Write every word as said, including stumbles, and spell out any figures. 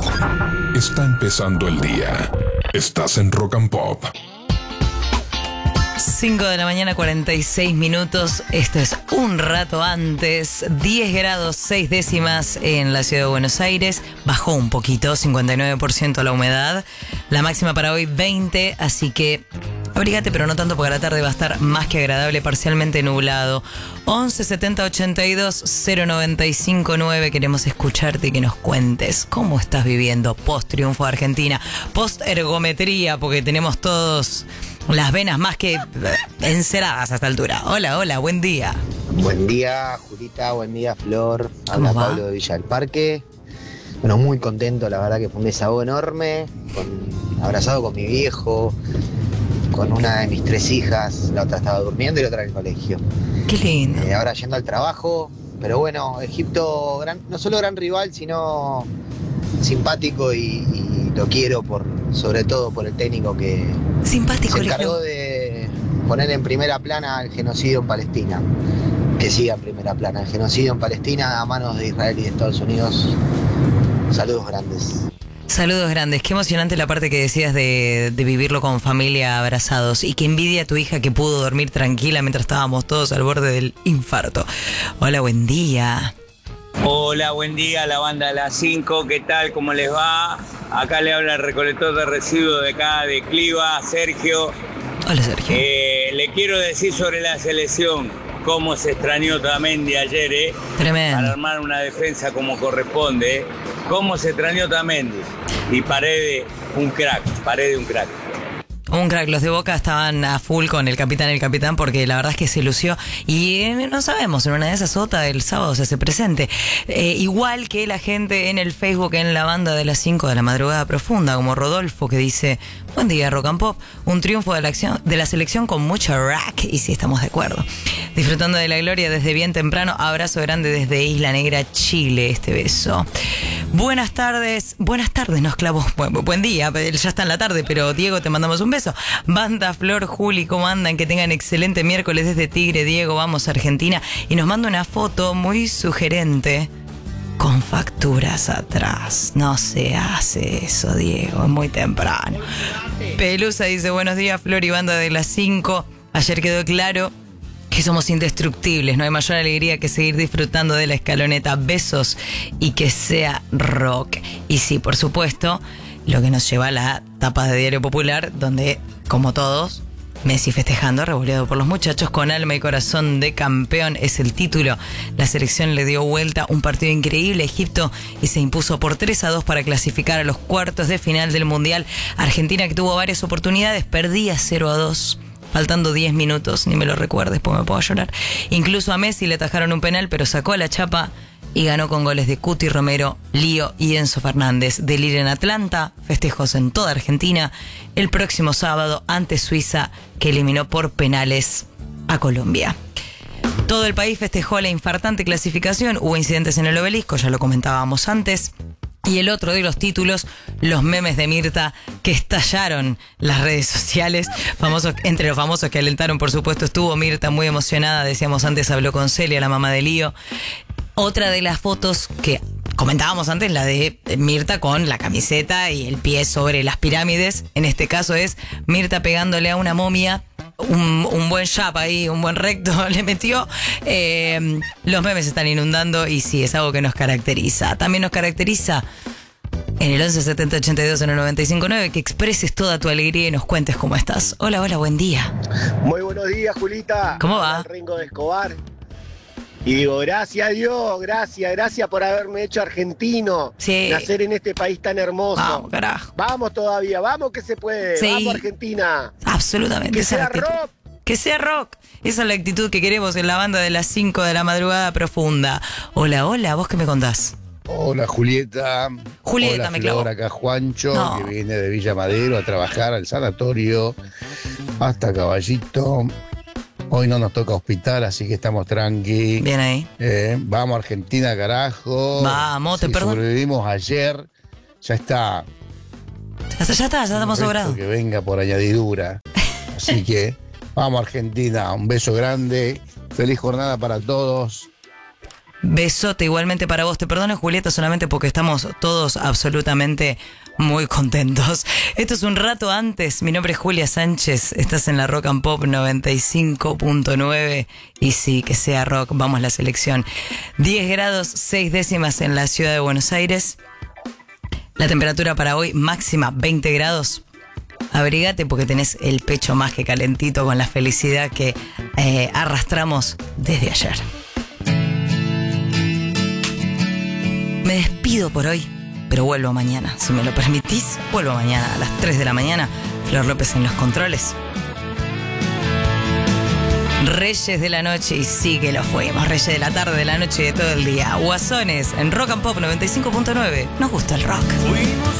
Está empezando el día. Estás en Rock and Pop. cinco de la mañana, cuarenta y seis minutos. Esto es un rato antes. diez grados seis décimas en la ciudad de Buenos Aires. Bajó un poquito, cincuenta y nueve por ciento la humedad. La máxima para hoy veinte, así que abrígate, pero no tanto porque a la tarde va a estar más que agradable, parcialmente nublado. once setenta ochenta y dos cero noventa y cinco nueve. Queremos escucharte y que nos cuentes cómo estás viviendo post triunfo de Argentina, post ergometría, porque tenemos todos las venas más que enceradas a esta altura. Hola, hola, buen día. Buen día, Julita, buen día, Flor. ¿Cómo Habla va? Pablo de Villa del Parque. Bueno, muy contento, la verdad que fue un desahogo enorme, con, abrazado con mi viejo, con una de mis tres hijas, la otra estaba durmiendo y la otra en el colegio. Qué lindo. Eh, ahora yendo al trabajo, pero bueno, Egipto, gran, no solo gran rival, sino simpático y, y lo quiero por, sobre todo por el técnico que Simpático, se le encargó creo. de poner en primera plana el genocidio en Palestina. Que siga en primera plana el genocidio en Palestina a manos de Israel y de Estados Unidos. Saludos grandes. Saludos grandes. Qué emocionante la parte que decías de, de vivirlo con familia abrazados. Y que envidia a tu hija que pudo dormir tranquila mientras estábamos todos al borde del infarto. Hola, buen día. Hola, buen día, la banda de las cinco, ¿qué tal? ¿Cómo les va? Acá le habla el recolector de residuos de acá de Cliva, Sergio. Hola, Sergio. Eh, le quiero decir sobre la selección, cómo se extrañó Tamendi ayer, ¿eh? Tremendo. Para armar una defensa como corresponde, ¿eh? Cómo se extrañó Tamendi. Y Paredes, un crack, Paredes un crack. Un crack, los de Boca estaban a full con el capitán el capitán porque la verdad es que se lució y eh, no sabemos, en una de esas Ota el sábado se hace presente. Eh, igual que la gente en el Facebook, en la banda de las cinco de la madrugada profunda, como Rodolfo que dice, buen día Rock and Pop, un triunfo de la, acción, de la selección con mucha rack, y sí, estamos de acuerdo. Disfrutando de la gloria desde bien temprano, abrazo grande desde Isla Negra, Chile, este beso. Buenas tardes, buenas tardes, nos clavó, buen, buen día, ya está en la tarde, pero Diego te mandamos un beso. Banda, Flor, Juli, ¿cómo andan? Que tengan excelente miércoles desde Tigre. Diego, vamos a Argentina. Y nos manda una foto muy sugerente con facturas atrás. No se hace eso, Diego, es muy temprano. Pelusa dice, buenos días, Flor y banda de las cinco. Ayer quedó claro que somos indestructibles, no hay mayor alegría que seguir disfrutando de la escaloneta. Besos y que sea rock. Y sí, por supuesto, lo que nos lleva a la tapa de Diario Popular, donde, como todos, Messi festejando, revoleado por los muchachos, con alma y corazón de campeón, es el título. La selección le dio vuelta, un partido increíble a Egipto y se impuso por tres a dos para clasificar a los cuartos de final del Mundial. Argentina, que tuvo varias oportunidades, perdía cero a dos. Faltando diez minutos, ni me lo recuerdes, pues me puedo llorar. Incluso a Messi le atajaron un penal, pero sacó la chapa y ganó con goles de Cuti Romero, Lío y Enzo Fernández. Del ir en Atlanta, festejos en toda Argentina, el próximo sábado ante Suiza, que eliminó por penales a Colombia. Todo el país festejó la infartante clasificación, hubo incidentes en el Obelisco, ya lo comentábamos antes. Y el otro de los títulos, los memes de Mirta que estallaron las redes sociales. Famosos, entre los famosos que alentaron, por supuesto, estuvo Mirta muy emocionada. Decíamos antes, habló con Celia, la mamá de Lío. Otra de las fotos que comentábamos antes, la de Mirta con la camiseta y el pie sobre las pirámides. En este caso es Mirta pegándole a una momia. Un, un buen jab ahí, un buen recto le metió. Eh, los memes se están inundando y sí, es algo que nos caracteriza. También nos caracteriza en el once setenta ochenta y dos noventa y cinco nueve que expreses toda tu alegría y nos cuentes cómo estás. Hola, hola, buen día. Muy buenos días, Julita. ¿Cómo va? Habla Ringo de Escobar. Y digo, gracias a Dios, gracias, gracias por haberme hecho argentino. Sí. Nacer en este país tan hermoso. Vamos, carajo. Vamos todavía, vamos que se puede. Sí. Vamos, Argentina. Absolutamente. Que esa sea es la actitud. rock. Que sea rock. Esa es la actitud que queremos en la banda de las cinco de la madrugada profunda. Hola, hola, ¿vos qué me contás? Hola Julieta. Julieta, Hola, me clavó. Flor, acá Juancho, No. que viene de Villa Madero a trabajar al sanatorio hasta Caballito. Hoy no nos toca hospital, así que estamos tranqui. Bien ahí. Eh, vamos Argentina, carajo. Vamos, te si perdono. sobrevivimos ayer, ya está. Ya está, ya está, ya estamos El resto sobrados. que venga por añadidura. Así que vamos Argentina, un beso grande. Feliz jornada para todos. Besote igualmente para vos. Te perdono, Julieta, solamente porque estamos todos absolutamente muy contentos. Esto es Un Rato Antes. Mi nombre es Julia Sánchez. Estás en la Rock and Pop noventa y cinco punto nueve. Y sí, que sea rock. Vamos a la selección. diez grados, seis décimas en la ciudad de Buenos Aires. La temperatura para hoy máxima veinte grados. Abrigate porque tenés el pecho más que calentito con la felicidad que eh, arrastramos desde ayer. Me despido por hoy, pero vuelvo mañana. Si me lo permitís, vuelvo mañana a las tres de la mañana. Flor López en los controles. Reyes de la noche, y sí que lo fuimos. Reyes de la tarde, de la noche y de todo el día. Guasones en Rock and Pop noventa y cinco punto nueve. Nos gusta el rock. Fuimos